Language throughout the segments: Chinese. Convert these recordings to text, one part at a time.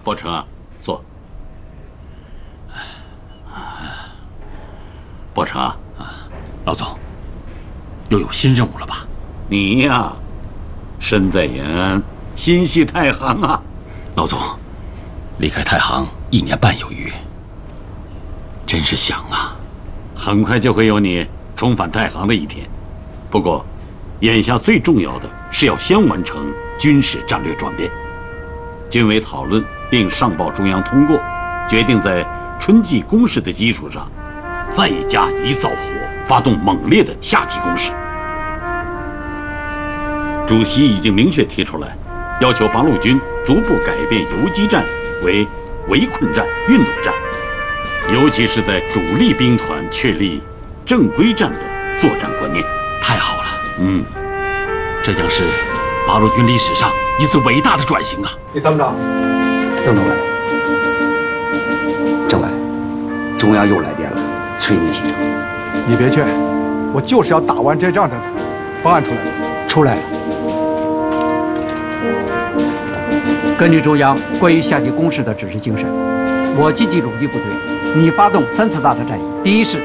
伯承啊，坐。伯承啊， 老总，又有新任务了吧？ 你呀，身在延安，心系太行啊。 老总，离开太行1年半有余，真是想啊。 很快就会有你重返太行的一天。不过，眼下最重要的是要先完成军事战略转变。军委讨论并上报中央通过，决定在春季攻势的基础上，再加以枣核，发动猛烈的夏季攻势。主席已经明确提出来，要求八路军逐步改变游击战为围困战、运动战，尤其是在主力兵团确立正规战的作战观念。 太好了， 这将是八路军历史上一次伟大的转型啊！ 第3长， 邓政委，政委，中央又来电了，催你启程。 你别劝，我就是要打完这仗再走。方案出来了， 出来了。根据中央关于夏季攻势的指示精神，我积极鲁豫部队拟发动3次大的战役。第一是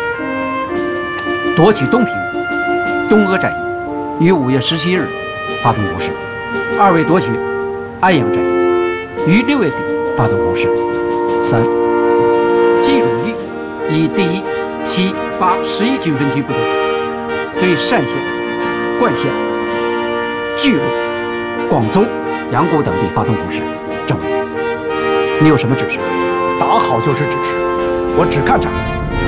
夺取东平、东阿战役，于5月17日发动攻势；二为夺取安阳战役，于6月底发动攻势；三，冀鲁豫以第1、7、8、11军分区部队对单县、灌县、巨鹿、广宗、阳谷等地发动攻势。政委，你有什么指示？ 打好就是指示，我只看战果。